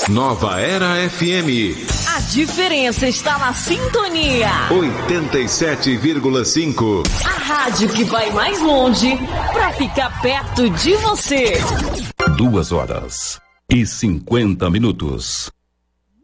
Nova Era FM. A diferença está na sintonia. 87,5. A rádio que vai mais longe para ficar perto de você. 2 horas e 50 minutos.